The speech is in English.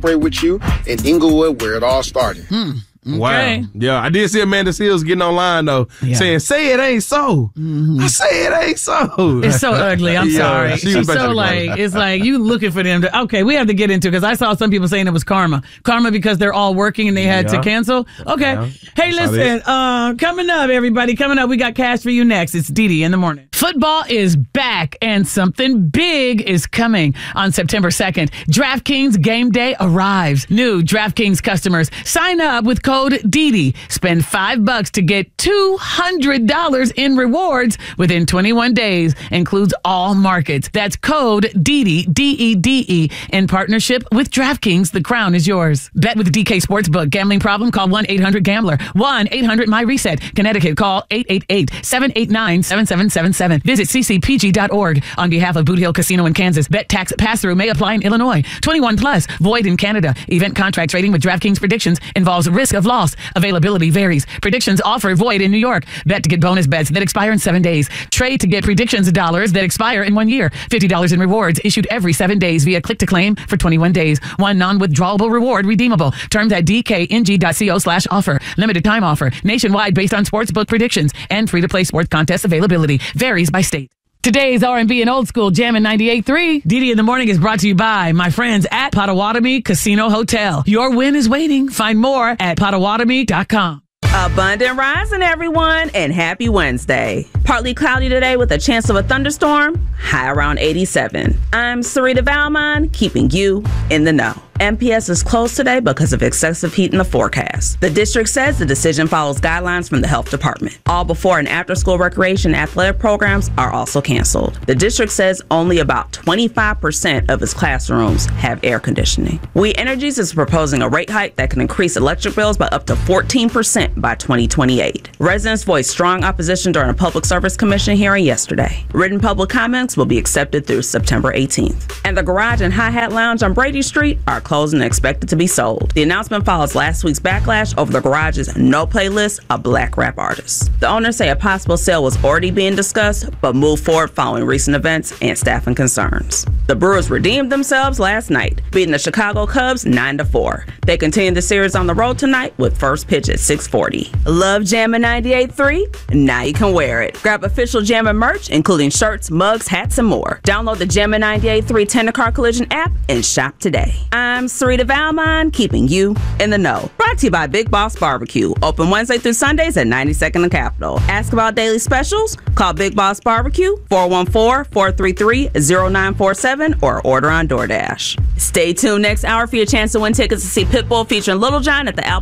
celebrate with you in Inglewood, where it all started. Okay. Wow. Yeah, I did see Amanda Seals getting online, though, saying, say it ain't so. I say it ain't so. It's so ugly. I'm sorry. She's so like, it's like you looking for them to, okay, we have to get into it because I saw some people saying it was karma. Karma because they're all working and they had to cancel. Okay. Yeah. Hey, listen, coming up, everybody, we got cash for you next. It's Dee in the morning. Football is back and something big is coming on September 2nd. DraftKings Game Day arrives. New DraftKings customers sign up with code DD. Spend $5 to get $200 in rewards within 21 days. Includes all markets. That's code DD, DEDE, in partnership with DraftKings. The crown is yours. Bet with DK Sportsbook. Gambling problem? Call 1-800-GAMBLER. 1-800-MY-RESET. Connecticut, call 888-789-7777. Visit ccpg.org. On behalf of Boot Hill Casino in Kansas, bet tax pass-through may apply in Illinois. 21 plus, void in Canada. Event contract trading with DraftKings predictions involves risk of loss. Availability varies. Predictions offer void in New York. Bet to get bonus bets that expire in 7 days. Trade to get predictions dollars that expire in 1 year. $50 in rewards issued every 7 days via click to claim for 21 days. One non-withdrawable reward redeemable. Terms at dkng.co/offer. Limited time offer. Nationwide based on sportsbook predictions and free-to-play sports contest availability. Varies by state. Today's R&B and Old School Jammin' 98.3. Dee in the Morning is brought to you by my friends at Potawatomi Casino Hotel. Your win is waiting. Find more at Potawatomi.com. Abundant rising, everyone, and happy Wednesday. Partly cloudy today with a chance of a thunderstorm, high around 87. I'm Sarita Valmon, keeping you in the know. MPS is closed today because of excessive heat in the forecast. The district says the decision follows guidelines from the health department. All before and after school recreation athletic programs are also canceled. The district says only about 25% of its classrooms have air conditioning. We Energies is proposing a rate hike that can increase electric bills by up to 14% by 2028. Residents voiced strong opposition during a Public Service Commission hearing yesterday. Written public comments will be accepted through September 18th. And the Garage and Hi-Hat Lounge on Brady Street are closed and expected to be sold. The announcement follows last week's backlash over the Garage's no playlist of black rap artists. The owners say a possible sale was already being discussed, but moved forward following recent events and staffing concerns. The Brewers redeemed themselves last night, beating the Chicago Cubs 9-4. They continue the series on the road tonight with first pitch at 6:40. Love Jammin' 98.3? Now you can wear it. Grab official Jammin' merch, including shirts, mugs, hats, and more. Download the Jammin' 98.3 Tender Car Collision app and shop today. I'm Sarita Valmon, keeping you in the know. Brought to you by Big Boss Barbecue. Open Wednesday through Sundays at 92nd and Capitol. Ask about daily specials? Call Big Boss Barbecue, 414-433-0947, or order on DoorDash. Stay tuned next hour for your chance to win tickets to see Pitbull featuring Lil Jon at the